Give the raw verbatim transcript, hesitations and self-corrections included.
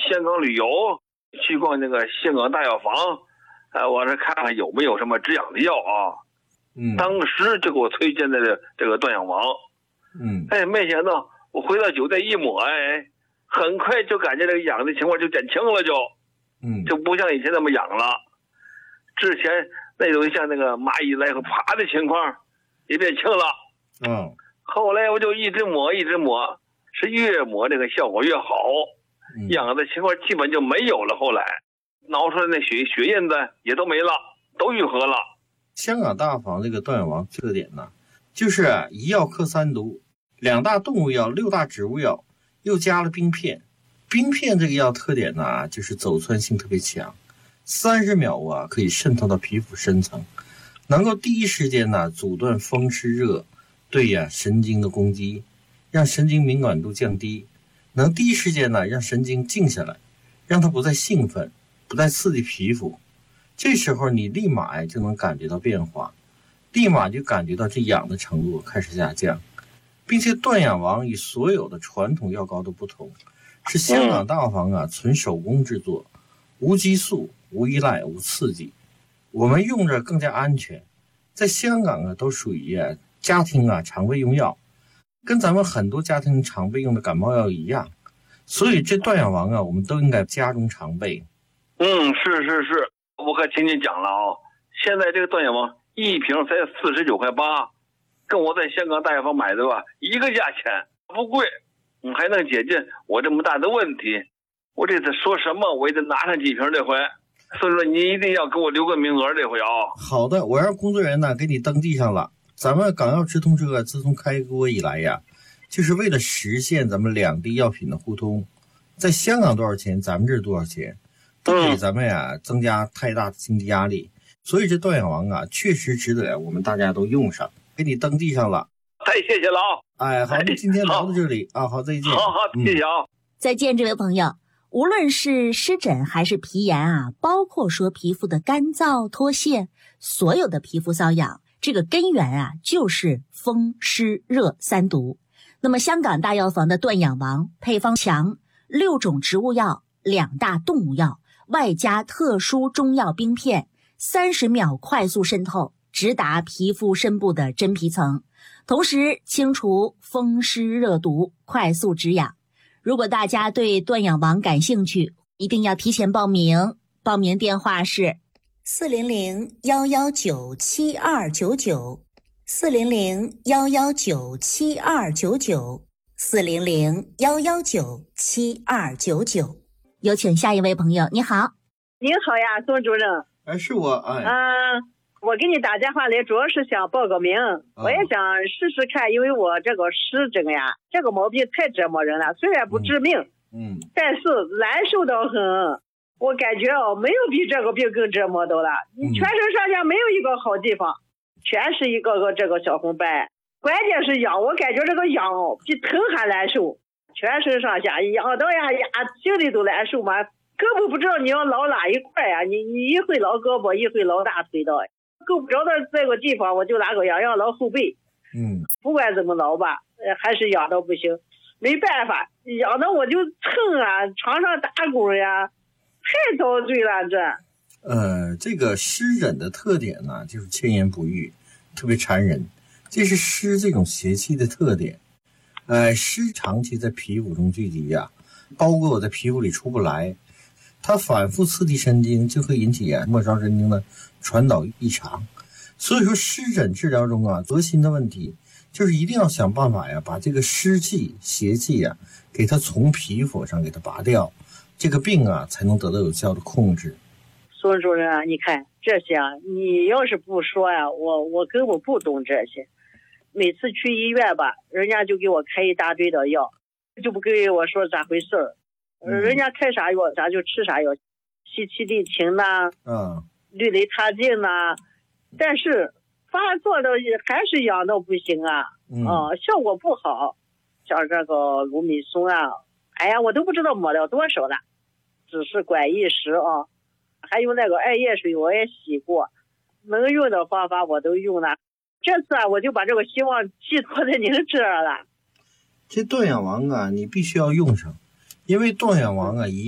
香港旅游，去逛那个香港大药房，呃，我这看看有没有什么止痒的药啊。 嗯， 当时就给我推荐的这个断痒王。 嗯， 哎，没想到我回到酒店一抹，哎，很快就感觉这个痒的情况就减轻了，就， 嗯， 就不像以前那么痒了。之前那种像那个蚂蚁来回爬的情况也变轻了。 嗯， 后来我就一直抹一直抹，是越抹这个效果越好， 嗯、 痒的情况基本就没有了。后来挠出来那血血印子也都没了，都愈合了。 香港大药房这个断痒王特点呢，就是一药克三毒，两大动物药，六大植物药，又加了冰片。冰片这个药特点呢，就是走窜性特别强，三十秒啊可以渗透到皮肤深层，能够第一时间呢阻断风湿热对呀、啊、神经的攻击，让神经敏感度降低，能第一时间呢让神经静下来，让它不再兴奋，不再刺激皮肤。这时候你立马呀就能感觉到变化，立马就感觉到这痒的程度开始下降，并且断痒王与所有的传统药膏都不同，是香港大药房啊纯手工制作，无激素、无依赖、无刺激，我们用着更加安全。在香港啊都属于啊家庭啊常备用药，跟咱们很多家庭常备用的感冒药一样，所以这断痒王啊我们都应该家中常备。 嗯，是是是，我可听你讲了啊、哦，现在这个断痒王一瓶才四十九块八，跟我在香港大药房买的吧一个价钱，不贵，嗯，还能解决我这么大的问题。我这次说什么我也得拿上几瓶这回，所以说你一定要给我留个名额这回啊、哦。 好的，我让工作人员呢给你登记上了。咱们港药直通车自从开锅以来呀，就是为了实现咱们两地药品的互通，在香港多少钱，咱们这多少钱，不给咱们呀增加太大的经济压力。所以这断痒王啊，确实值得我们大家都用上，给你登记上了。 太谢谢了啊！ 哎，好，那今天聊到这里啊，好，再见。 好好，谢谢啊、嗯。 再见，这位朋友。无论是湿疹还是皮炎啊，包括说皮肤的干燥脱屑，所有的皮肤瘙痒，这个根源啊就是风湿热三毒。那么香港大药房的断痒王配方强，六种植物药，两大动物药，外加特殊中药冰片，三十秒快速渗透，直达皮肤深部的真皮层，同时清除风湿热毒，快速止痒。如果大家对断痒王感兴趣，一定要提前报名，报名电话是四零零幺幺九七二九九，四零零幺幺九七二九九，四零零幺幺九七二九九。有请下一位朋友，你好。 您好呀，宋主任。 哎，是我。哎， 嗯，我给你打电话来，主要是想报个名，哦、我也想试试看，因为我这个湿疹呀，这个毛病太折磨人了，虽然不致命， 嗯，嗯但是难受得很。我感觉哦，没有比这个病更折磨的了。你全身上下没有一个好地方，嗯、全是一个个这个小红斑，关键是痒，我感觉这个痒比疼还难受，全身上下痒到呀呀，心里都难受嘛。根本不知道你要挠哪一块呀，你你一会挠胳膊，一会挠大腿的，够不着的这个地方，我就拿个痒痒挠后背。 嗯， 不管怎么挠吧，还是痒到不行，没办法，痒的我就蹭啊，床上打滚呀，太遭罪了这。 呃，这个湿疹的特点呢，就是千言不愈，特别缠人，这是湿这种邪气的特点。呃，湿长期在皮肤中聚集呀、啊，包括我在皮肤里出不来。它反复刺激神经，就会引起啊末梢神经的传导异常。所以说湿疹治疗中啊，核心的问题就是一定要想办法呀，把这个湿气邪气呀给它从皮肤上给它拔掉，这个病啊才能得到有效的控制。 孙主任啊，你看这些啊，你要是不说呀、啊，我我根本不懂这些。每次去医院吧，人家就给我开一大堆的药，就不跟我说咋回事儿。人家开啥药咱就吃啥药，西气地嗪呐， 嗯， 氯雷他定呐，但是发作的还是痒的不行啊， 嗯、 呃，效果不好。像这个卢米松啊，哎呀，我都不知道抹了多少了，只是管一时啊。还有那个艾叶水我也洗过，能用的方法我都用了。这次啊，我就把这个希望寄托在您这儿了。 这断痒王啊，你必须要用上。因为断痒王啊，一